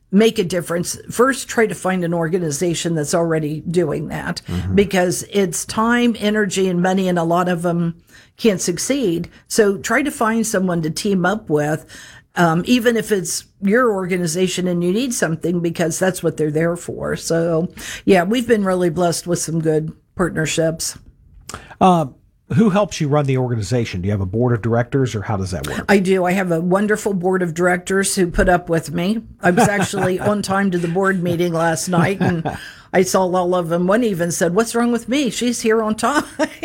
make a difference, first try to find an organization that's already doing that, because it's time, energy, and money, and a lot of them can't succeed. So try to find someone to team up with, even if it's your organization and you need something, because that's what they're there for. So, yeah, we've been really blessed with some good partnerships. Who helps you run the organization? Do you have a board of directors, or how does that work? I do. I have a wonderful board of directors who put up with me. I was actually on time to the board meeting last night, and I saw all of them. One even said, "What's wrong with me? She's here on time."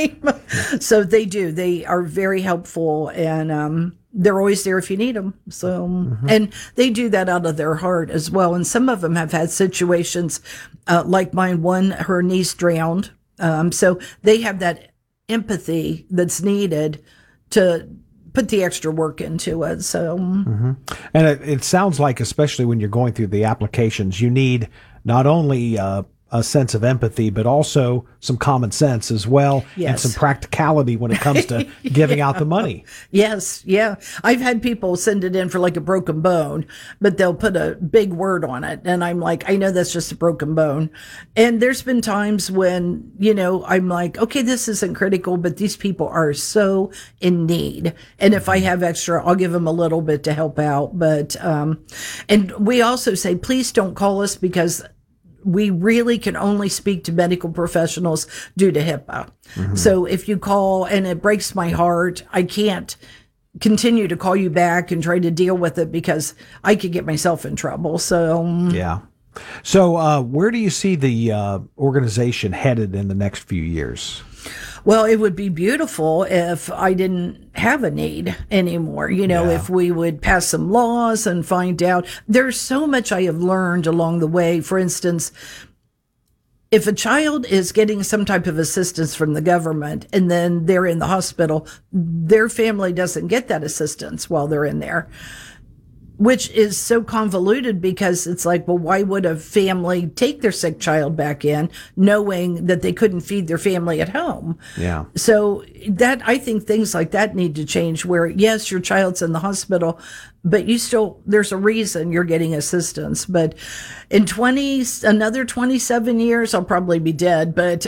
So they do. They are very helpful, and they're always there if you need them. So, and they do that out of their heart as well. And some of them have had situations like mine. One, her niece drowned. So they have that empathy that's needed to put the extra work into it. So, and it sounds like, especially when you're going through the applications, you need not only a sense of empathy, but also some common sense as well, and some practicality when it comes to giving out the money. Yes, yeah. I've had people send it in for like a broken bone, but they'll put a big word on it. And I'm like, I know that's just a broken bone. And there's been times when, I'm like, okay, this isn't critical, but these people are so in need. And if I have extra, I'll give them a little bit to help out. But, and we also say, please don't call us, because we really can only speak to medical professionals due to HIPAA. So if you call, and it breaks my heart, I can't continue to call you back and try to deal with it, because I could get myself in trouble. So, yeah. So where do you see the organization headed in the next few years? Well, it would be beautiful if I didn't have a need anymore. If we would pass some laws and find out. There's so much I have learned along the way. For instance, if a child is getting some type of assistance from the government and then they're in the hospital, their family doesn't get that assistance while they're in there, which is so convoluted, because it's like, well, why would a family take their sick child back in knowing that they couldn't feed their family at home? Yeah. So I think things like that need to change, where, yes, your child's in the hospital, but there's a reason you're getting assistance. But in another 27 years, I'll probably be dead, but,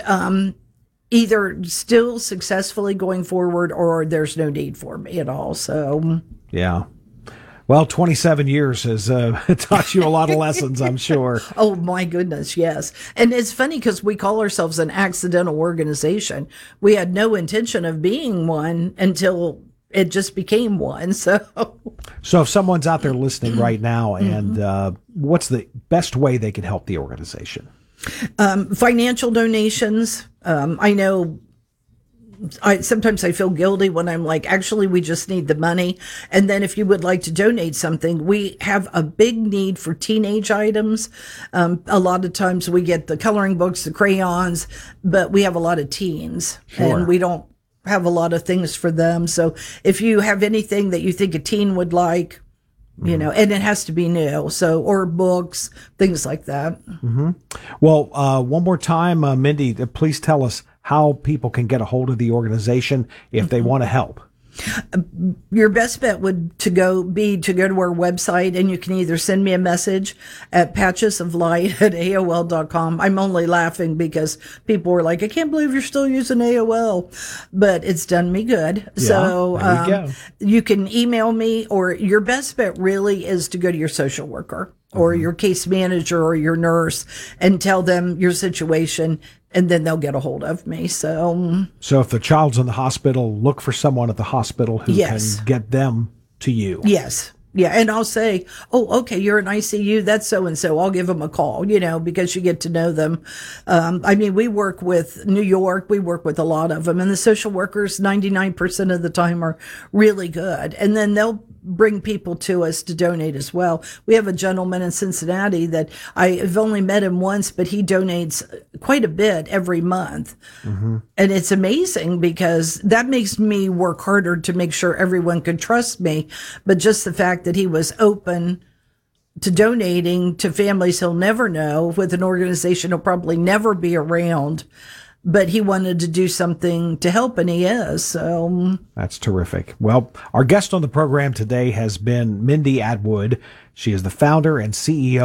either still successfully going forward, or there's no need for me at all. So, yeah. Well, 27 years has taught you a lot of lessons, I'm sure. Oh, my goodness, yes. And it's funny, because we call ourselves an accidental organization. We had no intention of being one until it just became one. So if someone's out there listening right now, and what's the best way they can help the organization? Financial donations. I know sometimes I feel guilty when I'm like, actually, we just need the money. And then if you would like to donate something, we have a big need for teenage items. A lot of times we get the coloring books, the crayons, but we have a lot of teens, and we don't have a lot of things for them. So if you have anything that you think a teen would like, and it has to be new. So, or books, things like that. Well, one more time, Mindy, please tell us how people can get a hold of the organization if they want to help. Your best bet would to go to our website, and you can either send me a message at patchesoflight@AOL.com. I'm only laughing because people were like, I can't believe you're still using AOL, but it's done me good. Yeah, so you can email me, or your best bet really is to go to your social worker or your case manager or your nurse and tell them your situation, and then they'll get a hold of me. So if the child's in the hospital, look for someone at the hospital who can get them to you. Yes. Yeah. And I'll say, oh, okay, you're in ICU. That's so-and-so. I'll give them a call, because you get to know them. We work with New York. We work with a lot of them. And the social workers, 99% of the time, are really good. And then they'll bring people to us to donate as well. We have a gentleman in Cincinnati that I've only met him once, but he donates quite a bit every month. And it's amazing, because that makes me work harder to make sure everyone could trust me. But just the fact that he was open to donating to families he'll never know, with an organization he'll probably never be around, but he wanted to do something to help, and he is. So that's terrific. Well, our guest on the program today has been Mindy Atwood. She is the founder and CEO